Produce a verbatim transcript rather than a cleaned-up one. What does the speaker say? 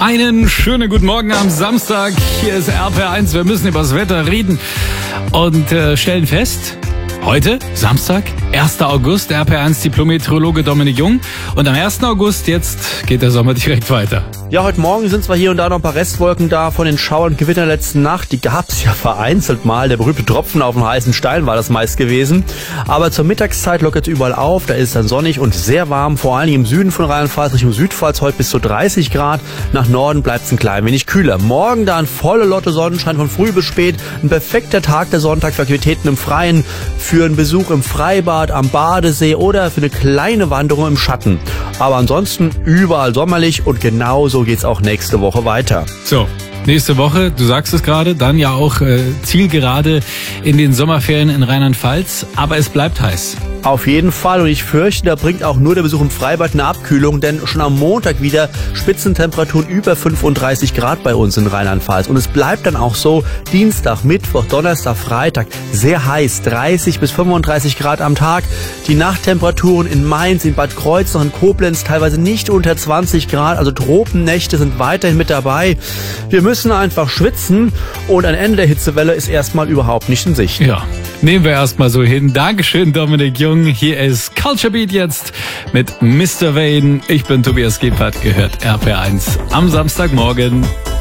Einen schönen guten Morgen am Samstag. Hier ist R P R eins. Wir müssen über das Wetter reden und äh, stellen fest, heute, Samstag, erster August, R P R eins Diplom-Meteorologe Dominik Jung. Und am ersten August, jetzt geht der Sommer direkt weiter. Ja, heute Morgen sind zwar hier und da noch ein paar Restwolken da von den Schauern und Gewittern der letzten Nacht. Die gab's ja vereinzelt mal. Der berühmte Tropfen auf dem heißen Stein war das meist gewesen. Aber zur Mittagszeit lockert es überall auf. Da ist es dann sonnig und sehr warm. Vor allem im Süden von Rheinland-Pfalz, Richtung Südpfalz, heute bis zu dreißig Grad. Nach Norden bleibt es ein klein wenig kühler. Morgen dann volle Lotte Sonnenschein von früh bis spät. Ein perfekter Tag, der Sonntag, für Aktivitäten im Freien, für einen Besuch im Freibad, am Badesee oder für eine kleine Wanderung im Schatten. Aber ansonsten überall sommerlich und genauso geht's auch nächste Woche weiter. So, nächste Woche, du sagst es gerade, dann ja auch äh, Zielgerade in den Sommerferien in Rheinland-Pfalz, aber es bleibt heiß. Auf jeden Fall, und ich fürchte, da bringt auch nur der Besuch im Freibad eine Abkühlung, denn schon am Montag wieder Spitzentemperaturen über fünfunddreißig Grad bei uns in Rheinland-Pfalz. Und es bleibt dann auch so Dienstag, Mittwoch, Donnerstag, Freitag sehr heiß, dreißig bis fünfunddreißig Grad am Tag. Die Nachttemperaturen in Mainz, in Bad Kreuznach, in Koblenz teilweise nicht unter zwanzig Grad, also Tropennächte sind weiterhin mit dabei. Wir müssen einfach schwitzen und ein Ende der Hitzewelle ist erstmal überhaupt nicht in Sicht. Ja, nehmen wir erstmal so hin. Dankeschön, Dominik Jung. Hier ist Culture Beat jetzt mit Mister Wayne. Ich bin Tobias Gebhardt, gehört R P R eins am Samstagmorgen.